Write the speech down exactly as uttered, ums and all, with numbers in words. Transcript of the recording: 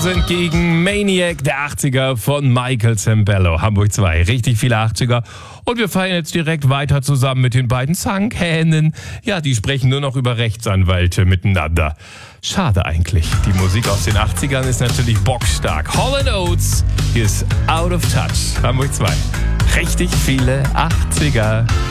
sind gegen Maniac, der achtziger von Michael Sembello. Hamburg zwei, richtig viele achtziger. Und wir feiern jetzt direkt weiter zusammen mit den beiden Zankhähnen. Ja, die sprechen nur noch über Rechtsanwälte miteinander. Schade eigentlich. Die Musik aus den achtzigern ist natürlich bockstark. Hall and Oates, hier ist Out of Touch. Hamburg zwei. Richtig viele achtziger.